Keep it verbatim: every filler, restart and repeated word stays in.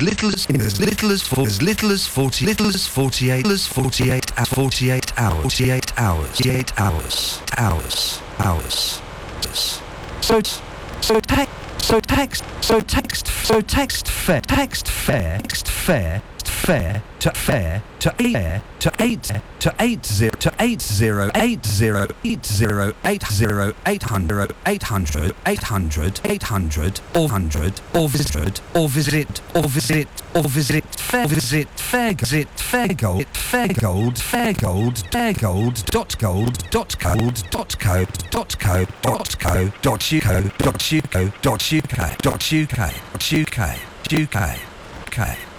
little as in as little as for as little as forty little as forty-eight as forty-eight hours forty-eight hours forty-eight hours forty-eight hours hours hours. So so text so text so text so text fair text fair text fair fair to fair to air to eight to eight zero to eight zero eight zero eight zero eight zero eight hundred eight hundred eight hundred eight hundred or hundred or visit or visit or visit or visit fair visit fair visit fair gold fair gold fair gold fair gold dot gold dot gold dot co dot co dot co dot uk dot uk dot uk dot uk dot uk uk uk